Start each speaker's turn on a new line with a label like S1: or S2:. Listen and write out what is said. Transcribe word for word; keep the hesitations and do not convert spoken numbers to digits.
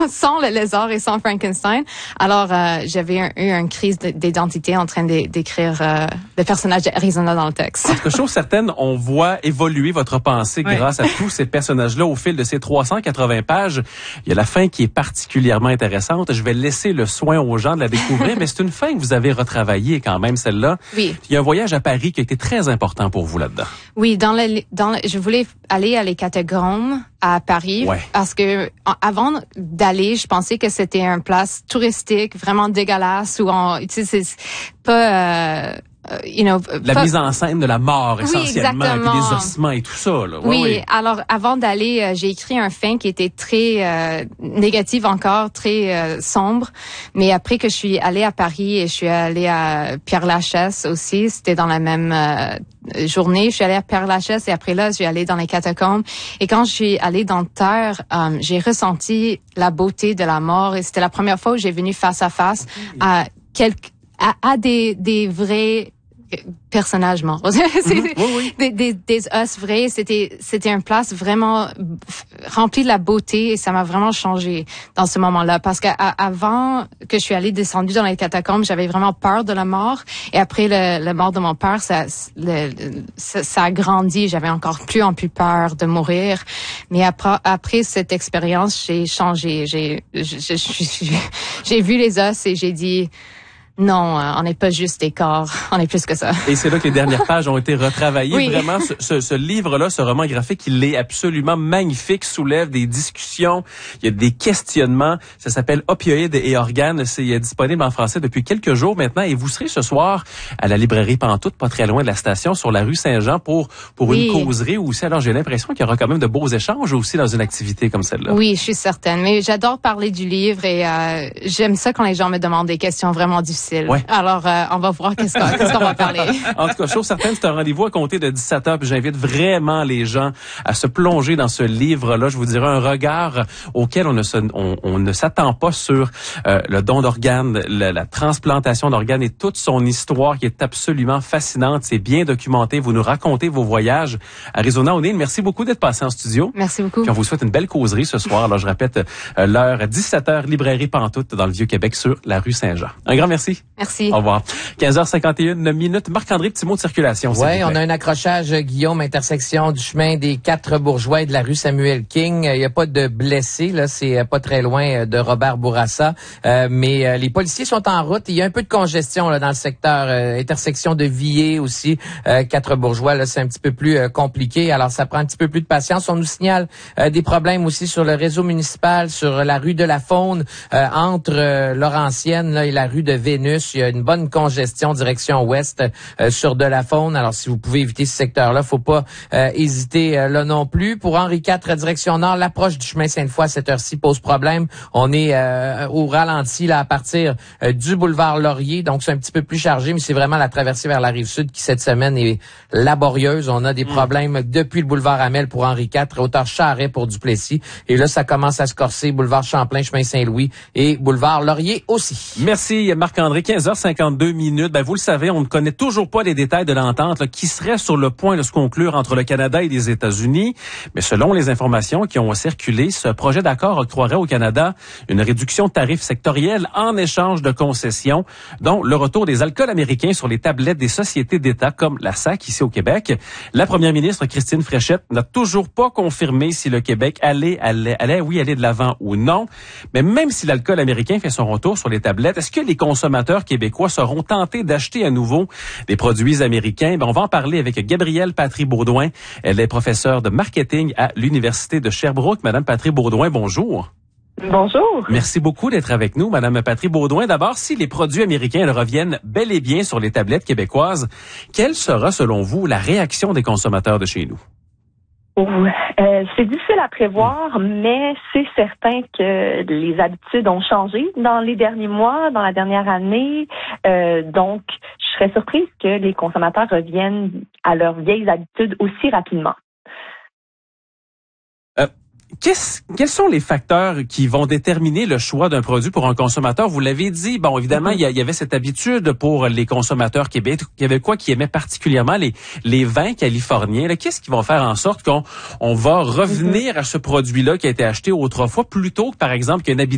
S1: sans le lézard et sans Frankenstein. Alors, euh, j'avais un, eu une crise d'identité en train de, d'écrire euh, le personnage d'Arizona dans le texte.
S2: En tout cas, chose certaine, on voit évoluer votre pensée oui. grâce à tous ces personnages-là au fil de ces trois cent quatre-vingts pages. Il y a la fin qui est particulièrement intéressante. Je vais laisser le soin aux gens de la découvrir, mais c'est une fin que vous avez retravaillée quand même, celle-là.
S1: Oui.
S2: Il y a un voyage à Paris qui a été très important pour vous là-dedans.
S1: Oui, dans le, dans le, je voulais aller à les catacombes à Paris
S2: ouais.
S1: parce que avant d'aller, je pensais que c'était une place touristique vraiment dégueulasse où on, tu sais, c'est pas, euh, you know,
S2: la
S1: pas...
S2: mise en scène de la mort
S1: oui,
S2: essentiellement, et puis les ossements et tout ça. Là. Ouais,
S1: oui,
S2: oui,
S1: alors avant d'aller, euh, j'ai écrit un fin qui était très euh, négatif encore, très euh, sombre. Mais après que je suis allée à Paris et je suis allée à Père-Lachaise aussi, c'était dans la même euh, journée. Je suis allée à Père-Lachaise et après là, je suis allée dans les catacombes. Et quand je suis allée dans Terre, euh, j'ai ressenti la beauté de la mort. Et c'était la première fois où j'ai venu face à face à quelques à, à des des vrais personnages morts.
S2: Mm-hmm. Oui, oui.
S1: Des, des, des os vrais. C'était, c'était une place vraiment remplie de la beauté et ça m'a vraiment changé dans ce moment-là. Parce qu'avant que je suis allée descendue dans les catacombes, j'avais vraiment peur de la mort. Et après le, le mort de mon père, ça, le, ça, ça a grandi. J'avais encore plus en plus peur de mourir. Mais après, après cette expérience, j'ai changé. J'ai, j'ai, j'ai, j'ai vu les os et j'ai dit, non, on n'est pas juste des corps, on est plus que ça.
S2: Et c'est là que les dernières pages ont été retravaillées.
S1: Oui.
S2: Vraiment, ce, ce, ce livre-là, ce roman graphique, il est absolument magnifique, soulève des discussions, il y a des questionnements. Ça s'appelle Opioïdes et organes. C'est disponible en français depuis quelques jours maintenant. Et vous serez ce soir à la librairie Pantoute, pas très loin de la station, sur la rue Saint-Jean, pour pour
S1: oui.
S2: une causerie aussi. Alors, j'ai l'impression qu'il y aura quand même de beaux échanges aussi dans une activité comme celle-là.
S1: Oui, je suis certaine. Mais j'adore parler du livre et euh, j'aime ça quand les gens me demandent des questions vraiment difficiles.
S2: Ouais.
S1: Alors, euh, on va voir qu'est-ce qu'on, qu'est-ce qu'on va parler.
S2: En tout cas, chose certaine, c'est un rendez-vous à compter de dix-sept heures. Puis j'invite vraiment les gens à se plonger dans ce livre-là. Je vous dirais un regard auquel on ne se, on, on ne s'attend pas sur euh, le don d'organes, la, la transplantation d'organes et toute son histoire qui est absolument fascinante. C'est bien documenté. Vous nous racontez vos voyages. Arizona O'Neill, merci beaucoup d'être passé en studio.
S1: Merci beaucoup.
S2: Puis on vous souhaite une belle causerie ce soir. Alors, je répète, euh, l'heure dix-sept heures, librairie Pantoute dans le Vieux-Québec sur la rue Saint-Jean. Un grand merci.
S1: Merci.
S2: Au revoir. quinze heures cinquante et une minutes. Marc-André, petit mot de circulation.
S3: Oui, on a un accrochage, Guillaume, intersection du chemin des Quatre Bourgeois et de la rue Samuel King. Il n'y a pas de blessés, là, c'est pas très loin de Robert Bourassa. Euh, mais euh, les policiers sont en route. Il y a un peu de congestion là dans le secteur. Euh, intersection de Villers aussi. Euh, Quatre Bourgeois, là, c'est un petit peu plus euh, compliqué. Alors, ça prend un petit peu plus de patience. On nous signale euh, des problèmes aussi sur le réseau municipal, sur la rue de la Faune, euh, entre euh, Laurentienne là, et la rue de Vénus. Il y a une bonne congestion direction ouest euh, sur de la Faune. Alors, si vous pouvez éviter ce secteur-là, faut pas euh, hésiter euh, là non plus. Pour Henri quatre, direction nord, l'approche du chemin Sainte-Foy à cette heure-ci pose problème. On est euh, au ralenti là à partir euh, du boulevard Laurier, donc c'est un petit peu plus chargé, mais c'est vraiment la traversée vers la Rive-Sud qui, cette semaine, est laborieuse. On a des problèmes mmh. depuis le boulevard Hamel pour Henri quatre, hauteur Charret pour Duplessis. Et là, ça commence à se corser, boulevard Champlain, chemin Saint-Louis et boulevard Laurier aussi.
S2: Merci Marc-André. quinze heures cinquante-deux minutes. Ben, vous le savez, on ne connaît toujours pas les détails de l'entente là, qui serait sur le point de se conclure entre le Canada et les États-Unis. Mais selon les informations qui ont circulé, ce projet d'accord octroierait au Canada une réduction de tarifs sectoriels en échange de concessions, dont le retour des alcools américains sur les tablettes des sociétés d'État comme la S A C ici au Québec. La première ministre Christine Fréchette n'a toujours pas confirmé si le Québec allait, allait, allait oui, aller de l'avant ou non. Mais même si l'alcool américain fait son retour sur les tablettes, est-ce que les consommateurs québécois seront tentés d'acheter à nouveau des produits américains? Ben, on va en parler avec Gabrielle Patry-Baudouin. Elle est professeure de marketing à l'Université de Sherbrooke. Madame Patry-Baudouin, bonjour.
S4: Bonjour.
S2: Merci beaucoup d'être avec nous, Madame Patry-Baudouin. D'abord, si les produits américains reviennent bel et bien sur les tablettes québécoises, quelle sera, selon vous, la réaction des consommateurs de chez nous?
S4: Oh, euh, c'est difficile à prévoir, mais c'est certain que les habitudes ont changé dans les derniers mois, dans la dernière année. Euh, donc, je serais surprise que les consommateurs reviennent à leurs vieilles habitudes aussi rapidement.
S2: Euh, qu'est-ce, quels sont les facteurs qui vont déterminer le choix d'un produit pour un consommateur? Vous l'avez dit, bon, évidemment, mm-hmm. il, y a, il y avait cette habitude pour les consommateurs québécois qui aimaient particulièrement les, les vins californiens. Là, qu'est-ce qui va faire en sorte qu'on on va revenir mm-hmm. à ce produit-là qui a été acheté autrefois plutôt que, par exemple, qu'une habitude